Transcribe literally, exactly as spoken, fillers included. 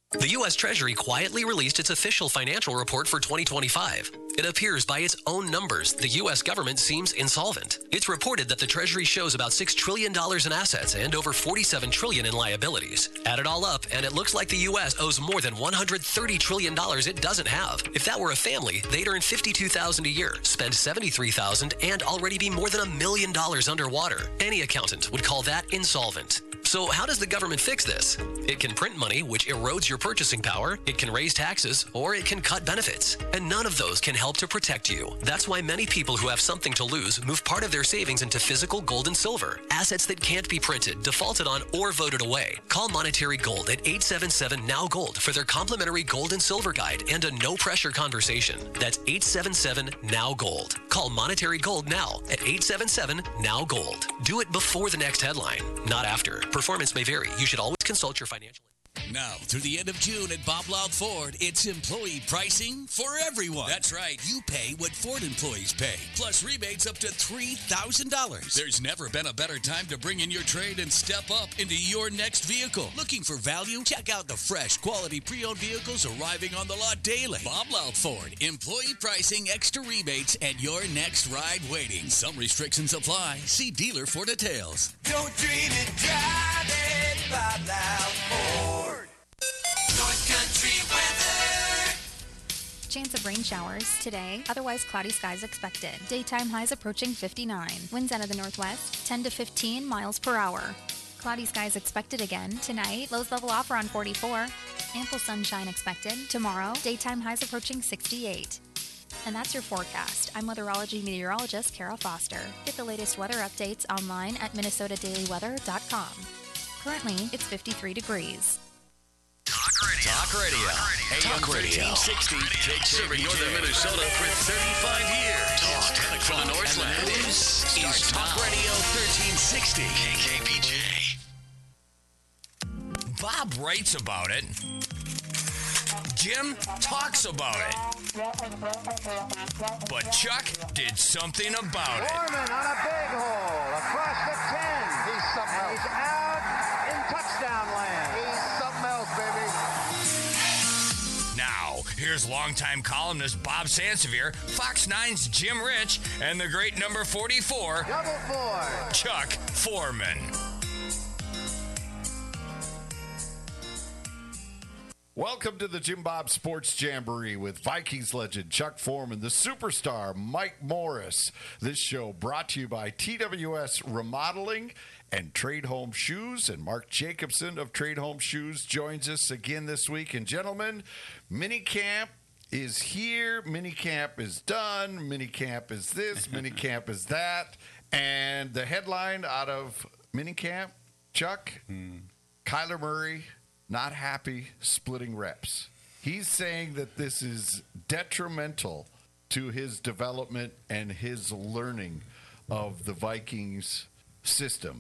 The U S Treasury quietly released its official financial report for twenty twenty-five. It appears by its own numbers, the U S government seems insolvent. It's reported that the Treasury shows about six trillion dollars in assets and over forty-seven trillion dollars in liabilities. Add it all up, and it looks like the U S owes more than one hundred thirty trillion dollars it doesn't have. If that were a family, they'd earn fifty-two thousand dollars a year, spend seventy-three thousand dollars, and already be more than a million dollars underwater. Any accountant would call that insolvent. So how does the government fix this? It can print money, which erodes your purchasing power, it can raise taxes, or it can cut benefits. And none of those can help to protect you. That's why many people who have something to lose move part of their savings into physical gold and silver, assets that can't be printed, defaulted on, or voted away. Call Monetary Gold at eight seven seven, N O W Gold for their complimentary gold and silver guide and a no-pressure conversation. That's eight seven seven, N O W Gold. Call Monetary Gold now at eight seven seven, N O W Gold. Do it before the next headline, not after. Performance may vary. You should always consult your financial. Now, through the end of June at Bob Loud Ford, it's employee pricing for everyone. That's right. You pay what Ford employees pay, plus rebates up to three thousand dollars. There's never been a better time to bring in your trade and step up into your next vehicle. Looking for value? Check out the fresh, quality pre-owned vehicles arriving on the lot daily. Bob Loud Ford, employee pricing, extra rebates, and your next ride waiting. Some restrictions apply. See dealer for details. Don't dream it, drive it, Bob Loud Ford. North Country weather. Chance of rain showers today, otherwise cloudy skies expected. Daytime highs approaching fifty-nine. Winds out of the northwest, ten to fifteen miles per hour. Cloudy skies expected again tonight. Lows level off around forty-four. Ample sunshine expected. Tomorrow, daytime highs approaching sixty-eight. And that's your forecast. I'm weatherology meteorologist Kara Foster. Get the latest weather updates online at minnesota daily weather dot com. Currently, it's fifty-three degrees. Talk radio. Talk radio. Talk radio. thirteen sixty. Serving northern Minnesota for thirty-five years. Talk from the Northland. This is Talk Radio thirteen sixty. K K B J. Bob writes about it. Jim talks about it. But Chuck did something about it. Foreman on a big hole across the ten. He's something else. He's out in touchdown land. He's something else, baby. Now, here's longtime columnist Bob Sansevier, Fox nine's Jim Rich, and the great number forty-four, Double four. Chuck Foreman. Welcome to the Jim Bob Sports Jamboree with Vikings legend Chuck Foreman, the superstar Mike Morris. This show brought to you by T W S Remodeling and Trade Home Shoes. And Mark Jacobson of Trade Home Shoes joins us again this week. And gentlemen, minicamp is here. Minicamp is done. Minicamp is this. Minicamp is that. And the headline out of minicamp, Chuck, hmm. Kyler Murray, not happy splitting reps. He's saying that this is detrimental to his development and his learning of the Vikings system.